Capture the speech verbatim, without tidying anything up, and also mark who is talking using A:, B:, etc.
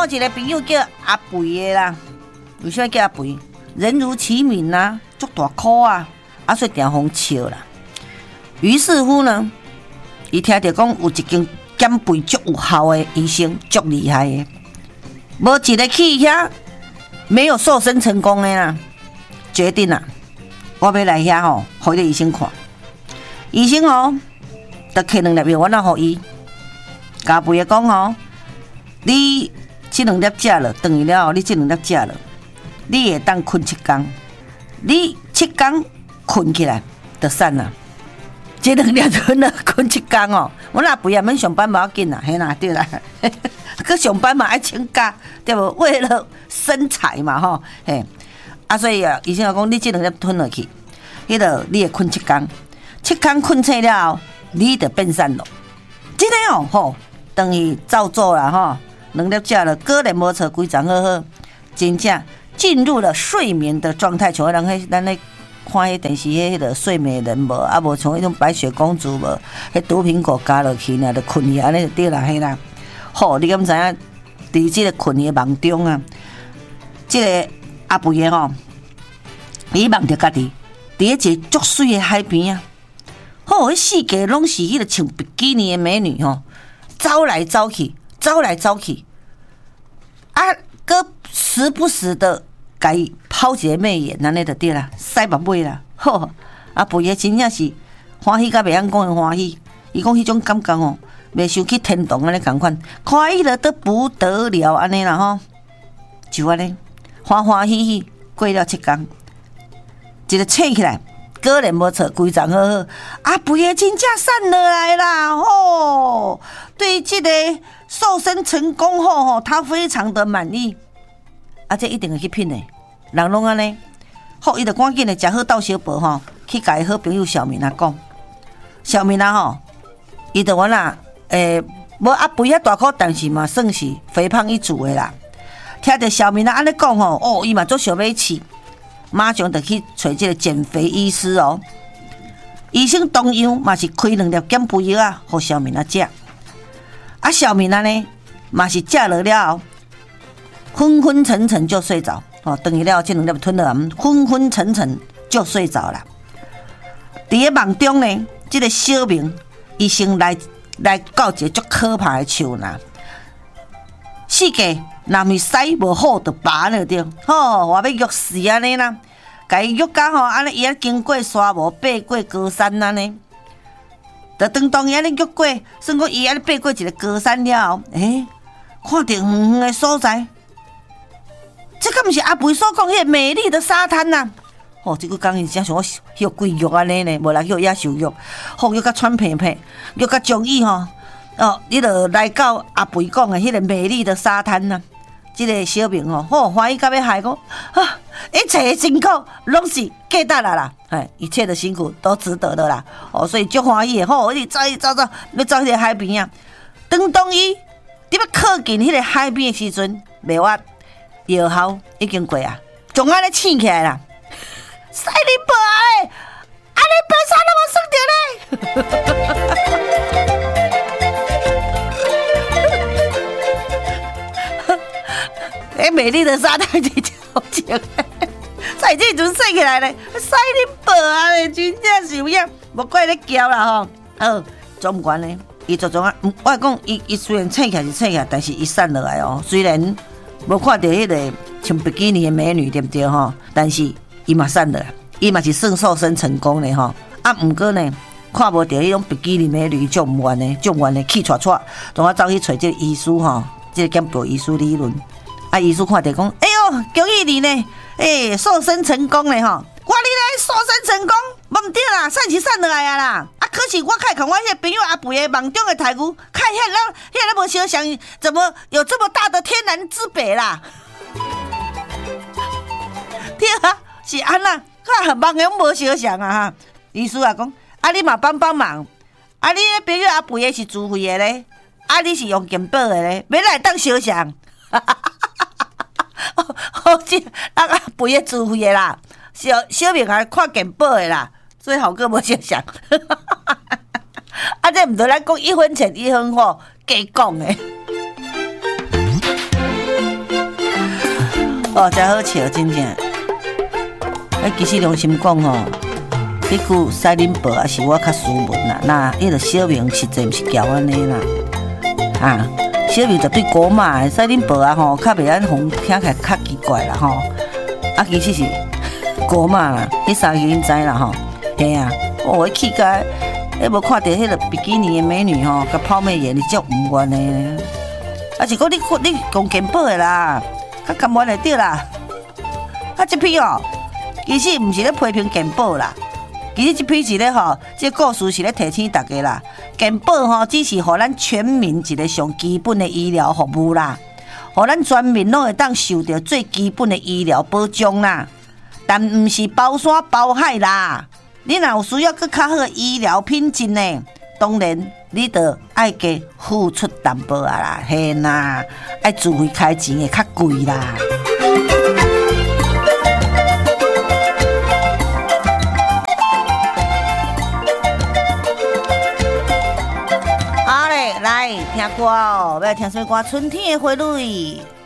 A: 好一个朋友叫阿肥的啦，为什么叫阿肥？人如其名呐、啊，足大苦啊，啊所以定风笑啦。于是乎呢，伊听到讲有一间减肥足有效的医生，足厉害的，无一个去遐没有瘦身成功的啦，决定啦，我要来遐吼，互迄个医生看。医生哦，就开两粒药丸仔互伊，甲阿肥的讲吼，你这两粒食了，等于了后，你这两粒食了。你会当困七天，你七天困起来就瘦啦。这两粒吞了困七天哦，我若不要免上班无要紧啦，嘿啦对啦，去上班嘛爱请假，对无？为了身材嘛吼，嘿，啊所以啊，医生讲你这两粒吞落去，迄个你会困七天，七天困醒了后，你就变瘦咯。真的哦吼，等于照做啦吼，两粒食了，果然无错，规张好好，真正。进入了睡眠的状态，像咱迄咱咧看迄电视迄个睡美人无，啊无像迄种白雪公主无，迄毒苹果加落去呢，就困去安尼就对啦，嘿啦。好，你敢知影？伫即个困的梦中啊，即、这个阿肥的吼，伊梦着家己伫一个足水的海边啊，好，迄四界拢是迄个穿比基尼的美女吼，走来走去，走来走去，啊，个时不时的。甲伊抛一个媚眼，安尼就对啦，塞目尾啦，吼！阿肥爷真正是欢喜甲袂晓讲的欢喜，伊讲迄种感觉哦，袂想去天堂安尼共款，快乐得不得了安尼啦吼，就安尼欢欢喜喜过了七天，一个醒起来，果然无错，规张好好，阿肥爷真正瘦落来啦，吼！对这个瘦身成功后吼，他非常的满意。啊，这一定会去拼的，人拢安尼。好，伊就赶紧的食好倒小宝吼，去甲伊好朋友小明啊讲。小明啊吼，伊就我啦，诶、欸，无阿肥遐大颗，但是嘛算是肥胖一族的啦。听到小明啊安尼讲吼，哦，伊嘛做想要试，马上就去找这个减肥医师哦。医生同样嘛是开两粒减肥药啊，互小明啊食。啊，小明啊呢，嘛是食了了后。昏昏沉沉就睡着哦，等于了这两粒吞了，昏昏沉沉就睡着了。伫个梦中呢，这个小明医生来来到一个足可怕的树呐，世界若是屎无好就拔了对，吼，我要约死安尼啦，甲伊约到吼，安尼伊啊经过沙漠，爬过高山安尼，就当当伊安尼约过，算讲伊安尼爬过一个高山了后，诶、欸，看到远远的所在。这个不是阿肥所讲迄个美丽的沙滩呐、啊？哦，这个讲伊真想我许贵肉安尼呢，无来许野兽肉，好约甲穿皮皮，约甲中医吼，哦，你就来到阿肥讲的迄个美丽的沙滩呐、啊。这个小明吼，好欢喜到要害讲啊，一切的辛苦拢是价值啦啦，哎，一切的辛苦都值得的啦。哦，所以足欢喜的，吼，一直走一走走，要走迄个海边啊。当当伊你要靠近迄个海边的时阵，袂话。药效已经过啊，仲安尼醒起来啦！塞你爸诶，安尼白沙那么算着嘞！哎，美丽的沙滩真好笑，在这阵醒起来咧，塞你爸诶，真正是有影，无怪你叫啦吼。好，总唔管咧，伊就总啊，我讲伊伊虽然醒起来是醒起来，但是伊瘦落来哦，虽然。无看到迄个穿比基尼的美女对不对吼？但是伊嘛瘦了，伊嘛是算瘦身成功的吼。啊，毋过呢，看无到迄种比基尼美女就唔愿的，就唔愿的气喘喘，同我走去找这个医师吼，这个减肥医师理论。啊，医师看到讲，哎呦，恭喜你呢，哎，瘦身成功的吼。我你咧瘦身成功，无唔对啦，瘦是瘦落来啊啦。啊，可是我看看我迄个朋友阿肥的梦中的台语，看遐人遐人无相想，怎么有这么大的天南之北啦？对啊，是安那，看很忙的，无相想啊哈。医师啊讲，啊你嘛帮帮忙，啊你迄朋友阿肥的是自费的咧，啊你是用健保的咧，免来当相想。好，这啊阿肥的自费的啦。小小明还看健保的啦，所以好哥无想想，啊，这毋对咱讲一分钱一分货，假讲的。 哦，真好笑，真正。哎，其实良心讲吼，迄句赛林伯也是我较斯文啦。那迄个小明实在毋是交安尼啦，啊，小明就对古马的赛林伯啊吼，较袂安红，听起来较奇怪啦吼。啊，其实是古马啦，迄三个因知啦吼，嘿啊，我一去甲，迄无看到迄个比基尼的美女吼，甲泡妹眼，你足毋愿的。啊，是讲你你讲健保的啦，较甘愿的对啦。啊，这批哦。其实毋是咧批评健保啦，其实这批是咧吼，这个故事是咧提醒大家啦。健保吼只是互咱全民一个上基本的医疗服务啦，互咱全民拢会当受到最基本的医疗保障啦，但毋是包山包海啦。你若有需要更较好的医疗品质呢，当然你着爱加付出淡薄啊啦，嘿啦，爱自费开钱会较贵啦。来听歌哦，要听什么歌？春天的花蕊。